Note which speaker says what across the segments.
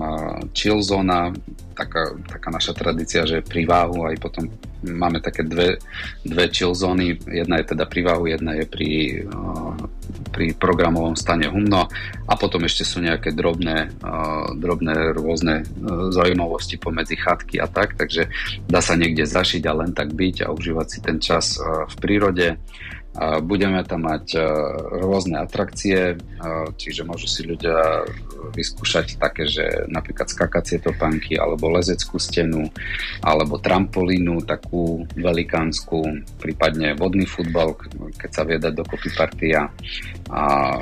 Speaker 1: chill zóna, taká naša tradícia, že pri váhu, aj potom máme také dve chill zóny. Jedna je teda pri váhu, jedna je pri programovom stane Humno a potom ešte sú nejaké drobné rôzne zaujímavosti pomedzi chatky a tak, takže dá sa niekde zašiť a len tak byť a užívať si ten čas v prírode. Budeme tam mať rôzne atrakcie, čiže môžu si ľudia vyskúšať také, že napríklad skakacie topánky, alebo lezeckú stenu, alebo trampolínu, takú velikánsku, prípadne vodný futbal, keď sa vie dať dokopy partia. A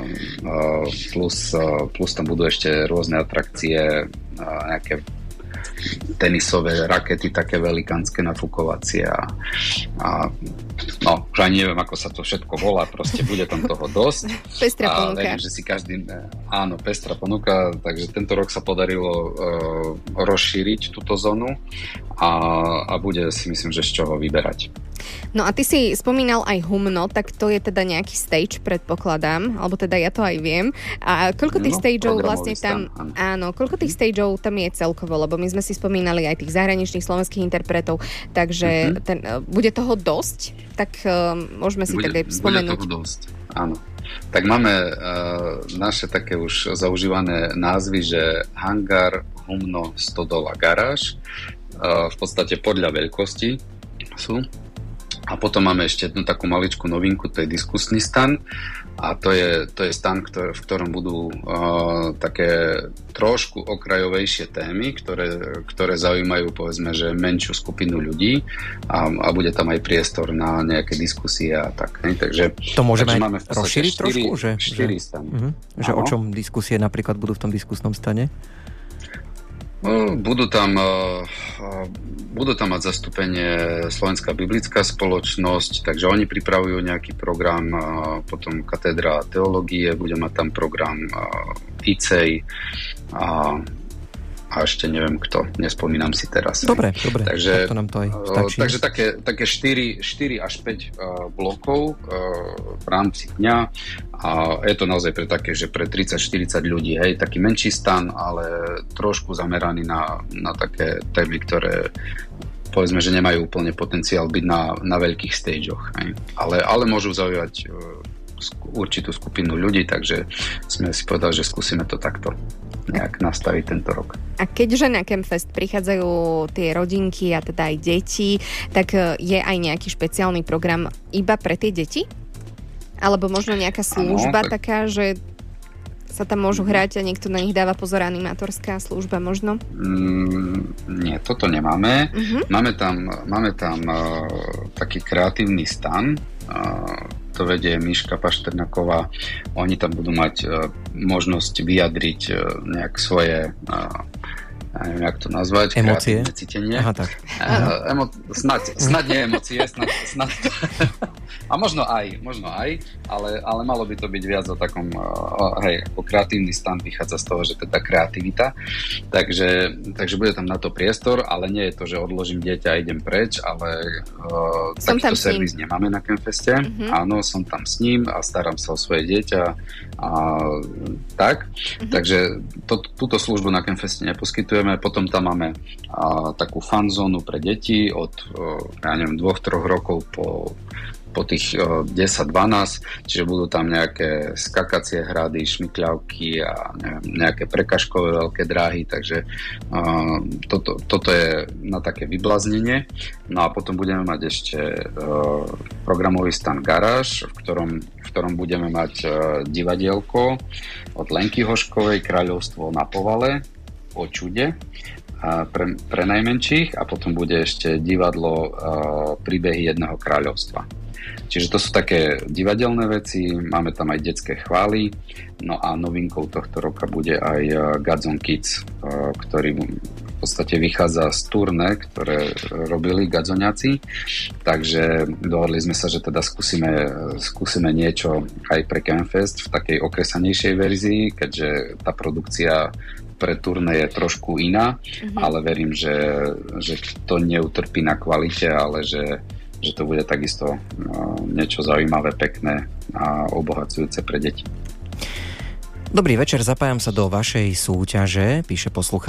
Speaker 1: plus tam budú ešte rôzne atrakcie, nejaké tenisové rakety, také velikánske nafúkovacie a už ani neviem, ako sa to všetko volá, proste bude tam toho dosť.
Speaker 2: Pestrá ponuka.
Speaker 1: A verím, že si každý... Áno, pestrá ponuka, takže tento rok sa podarilo rozšíriť túto zónu a bude, si myslím, že z čoho vyberať.
Speaker 2: No a ty si spomínal aj Humno, tak to je teda nejaký stage, predpokladám, alebo teda ja to aj viem. A koľko tých stageov vlastne tam... Áno, koľko tých stageov tam je celkovo, lebo my sme si spomínali aj tých zahraničných slovenských interpretov, takže bude toho dosť, tak môžeme si tak aj spomenúť.
Speaker 1: Bude toho dosť, áno. Tak máme naše také už zaužívané názvy, že Hangar, Humno, Stodola, Garáž. V podstate podľa veľkosti sú. A potom máme ešte jednu takú maličkú novinku, to je diskusný stan. A to je stan, v ktorom budú také trošku okrajovejšie témy, ktoré zaujímajú, povedzme, že menšiu skupinu ľudí a bude tam aj priestor na nejaké diskusie a tak. Takže
Speaker 3: to môžeme aj rozšíriť trošku?
Speaker 1: Štyri stany.
Speaker 3: Že o čom diskusie napríklad budú v tom diskusnom stane?
Speaker 1: Budú tam mať zastúpenie Slovenská biblická spoločnosť, takže oni pripravujú nejaký program, potom katedra teológie, bude mať tam program ICEJ a ešte neviem kto, nespomínam si teraz.
Speaker 3: Dobre, takže to nám to aj stačí.
Speaker 1: Takže také 4 až 5 blokov v rámci dňa a je to naozaj pre také, že pre 30-40 ľudí, hej, taký menší stan, ale trošku zameraný na také témy, ktoré povedzme, že nemajú úplne potenciál byť na veľkých stageoch, hej. Ale môžu zaujať určitú skupinu ľudí, takže sme si povedali, že skúsime to takto nejak nastaviť tento rok.
Speaker 2: A keďže na Campfest prichádzajú tie rodinky a teda aj deti, tak je aj nejaký špeciálny program iba pre tie deti? Alebo možno nejaká služba taká, že sa tam môžu hrať a niekto na nich dáva pozor, animátorská služba možno?
Speaker 1: Nie, toto nemáme. Máme tam taký kreatívny stan, to vedie Miška Pašternáková. Oni tam budú mať možnosť vyjadriť nejak svoje neviem, jak to nazvať.
Speaker 3: Emócie?
Speaker 1: Cítenie.
Speaker 3: Aha, tak.
Speaker 1: Snad nie emócie, snad a možno aj, ale malo by to byť viac o takom, ako kreatívny stan vychádza z toho, že teda kreativita. Takže bude tam na to priestor, ale nie je to, že odložím dieťa a idem preč, ale takýto servis nemáme na Campfeste. Áno, som tam s ním a starám sa o svoje dieťa a tak. Takže túto službu na Campfeste neposkytujeme. Potom tam máme takú fanzónu pre deti od 2-3 rokov po tých 10-12, čiže budú tam nejaké skakacie hrady, šmykľavky a nejaké prekažkové veľké dráhy, takže toto je na také vybláznenie. No a potom budeme mať ešte programový stan Garáž, v ktorom budeme mať divadielko od Lenky Hoškovej, Kráľovstvo na povale, o čude pre najmenších a potom bude ešte divadlo Príbehy jedného kráľovstva. Čiže to sú také divadelné veci, máme tam aj detské chvály, no a novinkou tohto roka bude aj Gods on Kids, ktorý v podstate vychádza z turné, ktoré robili Gadzoniaci, takže dohodli sme sa, že teda skúsime niečo aj pre Campfest v takej okresanejšej verzii, keďže tá produkcia pre turné je trošku iná, ale verím, že to neutrpí na kvalite, ale že to bude takisto niečo zaujímavé, pekné a obohacujúce pre deti.
Speaker 3: Dobrý večer, zapájam sa do vašej súťaže, píše poslucháč.